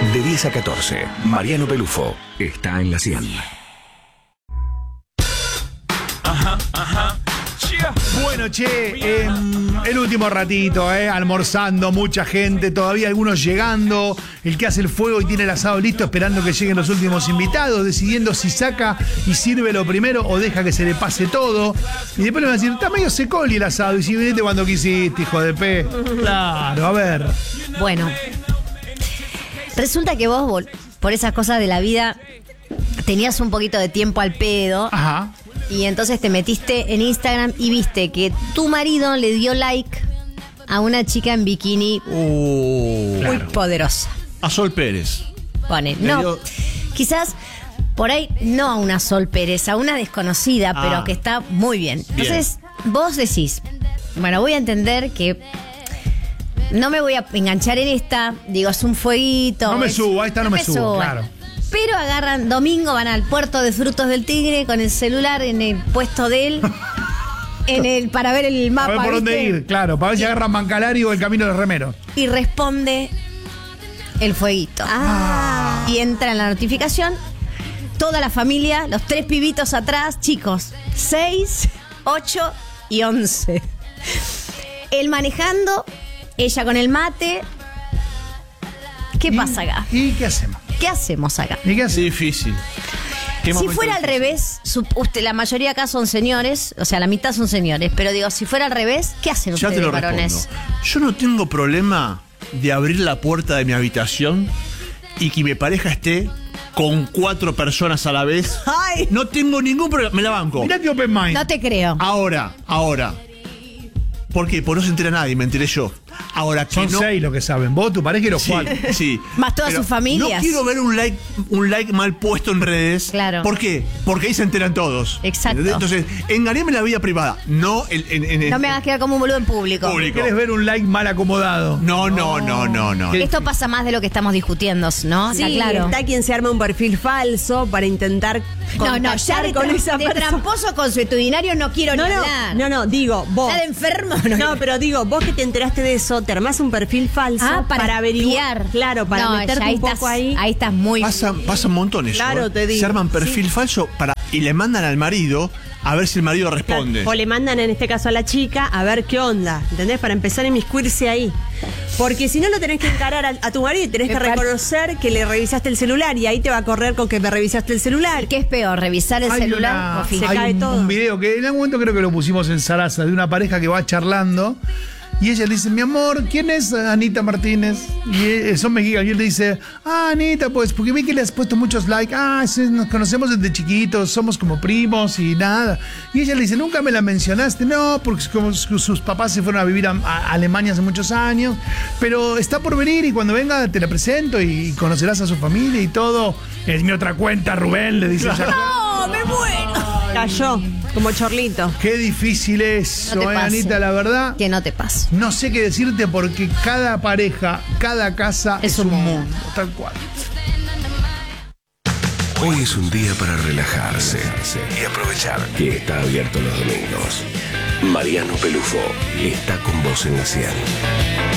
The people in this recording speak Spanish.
De 10 a 14, Mariano Pelufo está en la 100. Bueno, che, el último ratito, almorzando, mucha gente, todavía algunos llegando, el que hace el fuego y tiene el asado listo esperando que lleguen los últimos invitados, decidiendo si saca y sirve lo primero o deja que se le pase todo. Y después le van a decir, está medio secoli el asado, y si viniste cuando quisiste, hijo de pe. Claro, a ver. Bueno, resulta que vos, por esas cosas de la vida, tenías un poquito de tiempo al pedo. Ajá. Y entonces te metiste en Instagram y viste que tu marido le dio like a una chica en bikini muy Claro. poderosa. A Sol Pérez. Pone, Le no, dio- quizás por ahí no a una Sol Pérez, a una desconocida, pero que está muy bien. Entonces, vos decís, bueno, voy a entender que no me voy a enganchar en esta, digo, es un fueguito. No me subo, a esta no me subo, claro. Pero agarran, domingo van al puerto de Frutos del Tigre con el celular en el puesto de él, para ver el A mapa. ver por dónde ¿viste? ir, claro, para ver si agarran Bancalari o el Camino de los Remeros. Y responde el fueguito. Y entra en la notificación toda la familia, los 3 pibitos atrás, chicos, 6, 8 y 11. Él manejando, ella con el mate. ¿Qué pasa acá? ¿Y qué hacemos? ¿Qué hacemos acá? ¿Y qué Es hacemos? difícil. ¿Qué Si momento fuera al difícil? revés, la mayoría acá son señores, o sea, la mitad son señores, pero digo, si fuera al revés, ¿qué hacen Ya te ustedes, lo varones? respondo. Yo no tengo problema de abrir la puerta de mi habitación y que mi pareja esté con 4 personas a la vez. Ay. No tengo ningún problema. Me la banco. Mirá que open mind. No te creo. Ahora. ¿Por qué? Porque no se entera nadie, me enteré yo. Ahora que Son no. 6 los que saben. Vos, tu pareja y los Sí, 4. sí. Más todas Pero sus familias. No quiero ver un like mal puesto en redes. Claro. ¿Por qué? Porque ahí se enteran todos. Exacto. Entonces, engañame en la vida privada. No en No me hagas quedar como un boludo en público. Público. ¿Querés ver un like mal acomodado? No. ¿Qué? Esto pasa más de lo que estamos discutiendo, ¿no? Sí, Está claro. está quien se arma un perfil falso para intentar No, ya contactar de, con esa de persona. tramposo consuetudinario no quiero ni hablar. No, digo, vos. ¿Está de enfermo? No, pero digo, vos que te enteraste de eso, te armás un perfil falso para averiguar. Claro, para No, meterte ya un poco ahí. Ahí estás muy... Pasa un montón eso. Claro, te digo. Se arman perfil falso y le mandan al marido a ver si el marido responde. O le mandan en este caso a la chica a ver qué onda, ¿entendés? Para empezar a inmiscuirse ahí. Porque si no lo tenés que encarar a tu marido y tenés que reconocer que le revisaste el celular y ahí te va a correr con que me revisaste el celular. ¿Qué es peor, revisar el celular o Se fijar? cae todo. Un video que en algún momento creo que lo pusimos en Sarasa, de una pareja que va charlando y ella le dice, mi amor, ¿quién es Anita Martínez? Y son mexicanos. Y él le dice, Anita, pues, porque vi que le has puesto muchos likes. Sí, nos conocemos desde chiquitos, somos como primos y nada. Y ella le dice, ¿nunca me la mencionaste? No, porque como sus papás se fueron a vivir a Alemania hace muchos años. Pero está por venir y cuando venga te la presento y conocerás a su familia y todo. Es mi otra cuenta, Rubén, le dice ella. ¡No, me muero! Cayó, como chorlito. Qué difícil es, No te pase. Anita, la verdad. Que no te pase. No sé qué decirte porque cada pareja, cada casa es un mundo, tal cual. Hoy es un día para relajarse y aprovechar que está abierto los domingos. Mariano Pelufo está con vos en la 100.